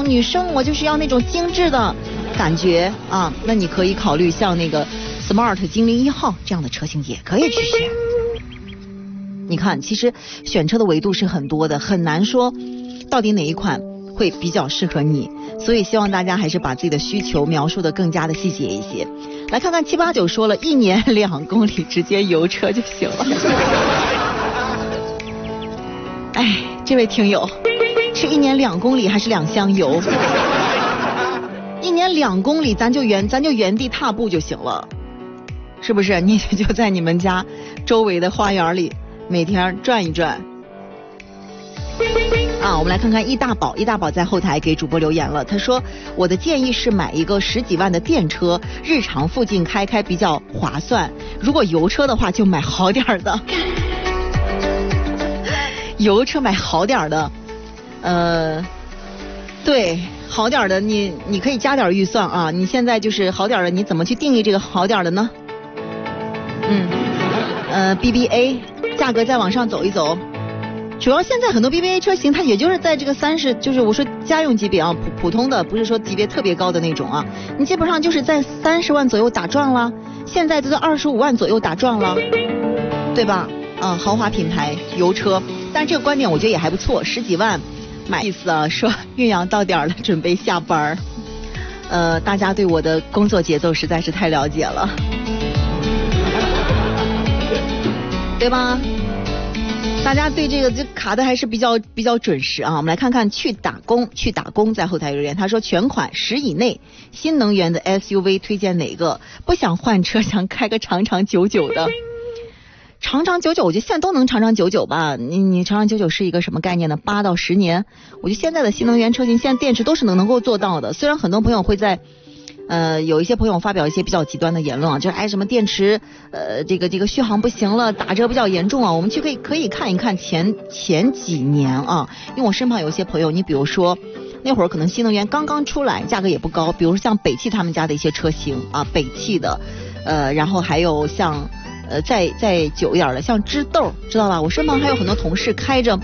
女生我就是要那种精致的感觉啊，那你可以考虑像那个 Smart 精灵1号这样的车型也可以去选。你看，其实选车的维度是很多的，很难说到底哪一款会比较适合你，所以希望大家还是把自己的需求描述的更加的细节一些。来看看789说了，1年2公里直接油车就行了。哎，这位听友，是1年2公里还是2箱油？1年2公里咱就原地踏步就行了，是不是？你就在你们家周围的花园里每天转一转。啊，我们来看看易大宝在后台给主播留言了，他说我的建议是买一个10几万的电车，日常附近开比较划算，如果油车的话就买好点的。油车买好点的，对，好点的你可以加点预算啊，你现在就是好点的，你怎么去定义这个好点的呢？BBA 价格再往上走一走，主要现在很多 BBA 车型它也就是在这个30，就是我说家用级别啊，普通的，不是说级别特别高的那种啊，你基本上就是在30万左右打转了，现在都在25万左右打转了，对吧？豪华品牌油车，但是这个观点我觉得也还不错，10几万买意思啊，说岳阳到点了，准备下班。大家对我的工作节奏实在是太了解了，对吧？大家对这个就卡的还是比较准时啊。我们来看看去打工在后台留言，他说全款10以内新能源的 SUV 推荐哪个？不想换车，想开个长长久久的。长长久久，我觉得现在都能长长久久吧。你长长久久是一个什么概念呢？8到10年。我觉得现在的新能源车型，现在电池都是能够做到的。虽然很多朋友会在，有一些朋友发表一些比较极端的言论啊，就是什么电池，这个续航不行了，打折比较严重啊。我们可以看一看前几年啊，因为我身旁有一些朋友，你比如说那会儿可能新能源刚刚出来，价格也不高，比如说像北汽他们家的一些车型啊，北汽的，然后还有像。再久一点的，像知豆，知道吧？我身旁还有很多同事开着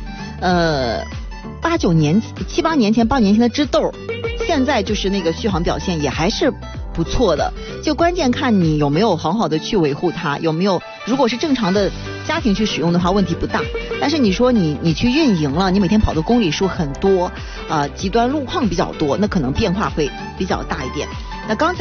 ，7、8年前的知豆，现在就是那个续航表现也还是不错的。就关键看你有没有好好的去维护它，有没有，如果是正常的家庭去使用的话，问题不大。但是你说你去运营了，你每天跑的公里数很多，极端路况比较多，那可能变化会比较大一点。那刚才